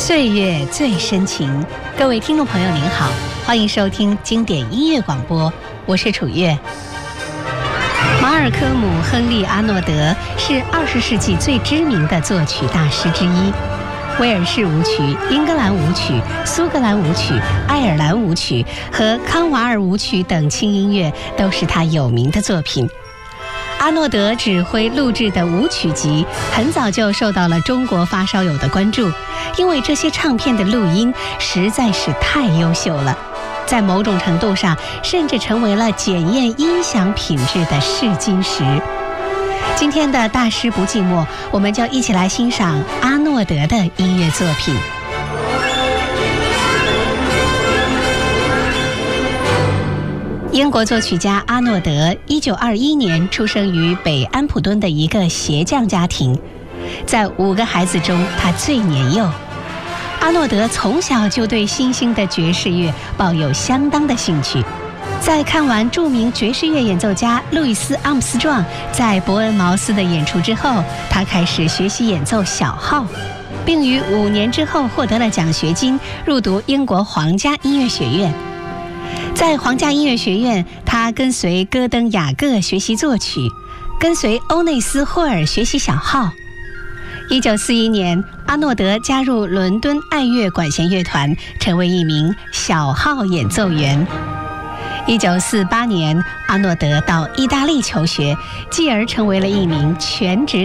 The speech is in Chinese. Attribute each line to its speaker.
Speaker 1: 岁月最深情，各位听众朋友您好，欢迎收听经典音乐广播，我是楚月。马尔科姆·亨利·阿诺德是20世纪最知名的作曲大师之一，威尔士舞曲、英格兰舞曲、苏格兰舞曲、爱尔兰舞曲和康瓦尔舞曲等轻音乐都是他有名的作品。阿诺德指挥录制的舞曲集很早就受到了中国发烧友的关注，因为这些唱片的录音实在是太优秀了，在某种程度上甚至成为了检验音响品质的试金石。今天的大师不寂寞，我们就一起来欣赏阿诺德的音乐作品。英国作曲家阿诺德1921年出生于北安普敦的一个鞋匠家庭，在5个孩子中他最年幼。阿诺德从小就对新兴的爵士乐抱有相当的兴趣，在看完著名爵士乐演奏家路易斯·阿姆斯壮在伯恩茅斯的演出之后，他开始学习演奏小号，并于5年之后获得了奖学金，入读英国皇家音乐学院。在皇家音乐学院，他跟随戈登·雅各学习作曲，跟随欧内斯·霍尔学习小号。1941年，阿诺德加入伦敦爱乐管弦乐团，成为一名小号演奏员。1948年，阿诺德到意大利求学，继而成为了一名全职